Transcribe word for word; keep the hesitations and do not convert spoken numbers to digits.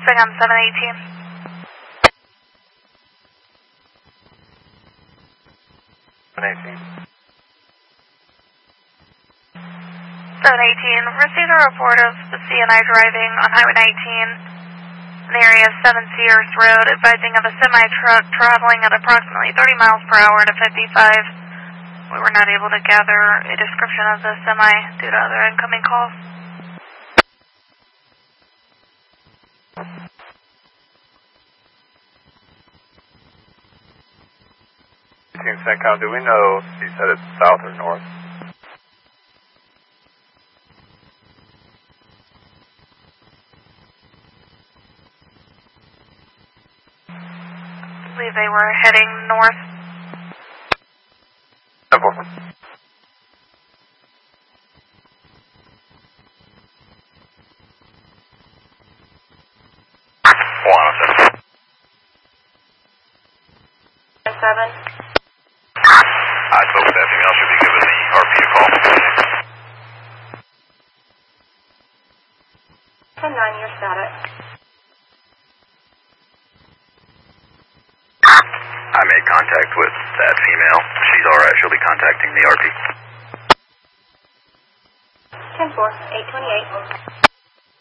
Saigon seven eighteen. seven eighteen. seven eighteen, received a report of the C N I driving on Highway nineteen in the area of seven Sears Road, advising of a semi-truck traveling at approximately thirty miles per hour to fifty-five. We were not able to gather a description of the semi due to other incoming calls. eighteen CENTCOM, do we know if he's headed south or north? I believe they were heading north. Simple. one oh seven. seven. I spoke with that female. Should be giving the R P a call. ten nine, your status. I made contact with that female. She's alright. She'll be contacting the R P. ten four, eight twenty-eight.